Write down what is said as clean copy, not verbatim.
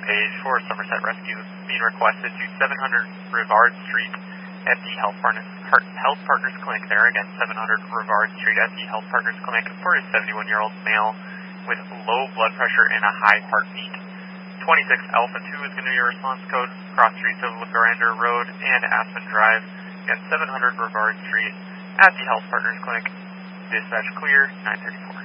page for Somerset Rescue being requested to 700 Rivard Street at the Health Partners Clinic there. Again, 700 Rivard Street at the Health Partners Clinic for a 71-year-old male with low blood pressure and a high heartbeat. 26 Alpha 2 is going to be your response code. Cross streets of LeGrander Road and Aspen Drive. Again, 700 Rivard Street at the Health Partners Clinic. Dispatch clear, 934.